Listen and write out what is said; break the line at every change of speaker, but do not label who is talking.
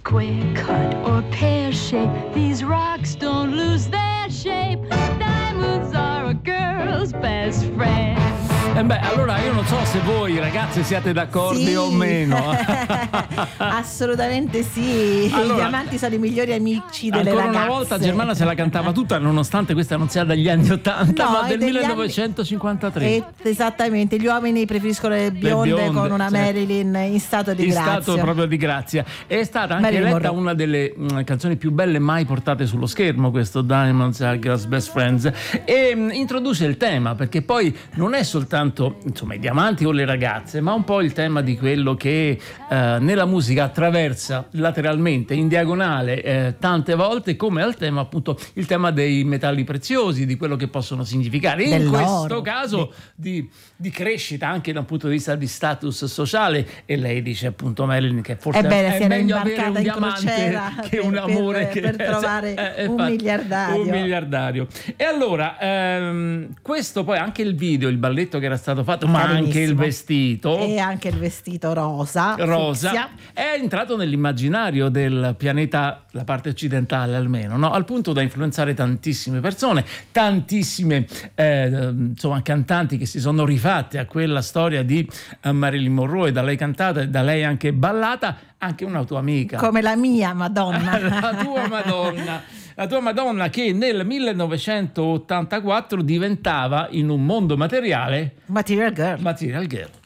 square cut or pear shape. These rocks don't lose their shape. Diamonds are a girl's best friend.
Allora io non so se voi ragazze siate d'accordo o meno.
Assolutamente sì.
Allora,
i diamanti sono i migliori amici delle
ancora
ragazze.
Una volta Germana se la cantava tutta, nonostante questa non sia dagli anni 80,
No,
ma del
degli
1953.
Esattamente, gli uomini preferiscono le bionde con una Marilyn in stato di grazia.
In stato proprio di grazia. È stata anche eletta una delle canzoni più belle mai portate sullo schermo, questo Diamonds Are Girls' Best Friends, e introduce il tema, perché poi non è soltanto insomma i diamanti o le ragazze, ma un po' il tema di quello che nella musica attraversa lateralmente, in diagonale, tante volte, come al tema appunto il tema dei metalli preziosi, di quello che possono significare, in questo caso di crescita anche da un punto di vista di status sociale. E lei dice appunto, Marilyn, che forse è meglio avere un diamante che un amore
per trovare un miliardario.
E allora questo poi anche il video, il balletto che era stato fatto, ma anche il vestito,
e anche il vestito rosa
è entrato nell'immaginario del pianeta, la parte occidentale almeno, no? Al punto da influenzare tantissime persone, tantissime insomma cantanti che si sono rifatte a quella storia di Marilyn Monroe, da lei cantata e da lei anche ballata, anche una tua amica
come la mia Madonna.
La tua Madonna che nel 1984 diventava, in un mondo materiale,
Material Girl.